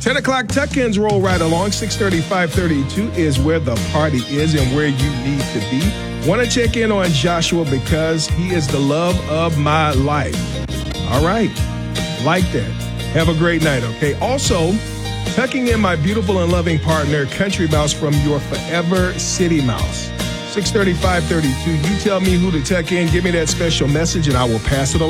10 o'clock tuck-ins roll right along. 6:30, 5:32 is where the party is and where you need to be. Want to check in on Joshua because he is the love of my life. All right. Like that. Have a great night, okay? Also, tucking in my beautiful and loving partner, Country Mouse from your Forever City Mouse. 6:30, 5:32. You tell me who to tuck in. Give me that special message, and I will pass it along.